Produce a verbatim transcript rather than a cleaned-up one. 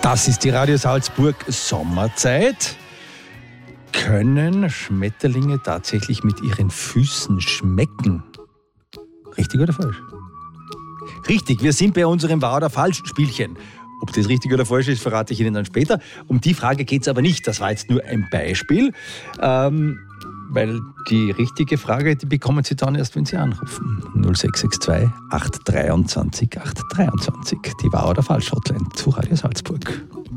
Das ist die Radio Salzburg Sommerzeit. Können Schmetterlinge tatsächlich mit ihren Füßen schmecken? Richtig oder falsch? Richtig, wir sind bei unserem Wahr oder Falsch Spielchen. Ob das richtig oder falsch ist, verrate ich Ihnen dann später. Um die Frage geht es aber nicht. Das war jetzt nur ein Beispiel. Ähm, weil die richtige Frage, die bekommen Sie dann erst, wenn Sie anrufen. null sechs sechs zwei acht zwei drei acht zwei zwei. Die Wahr oder Falsch Hotline zu Radio Salzburg.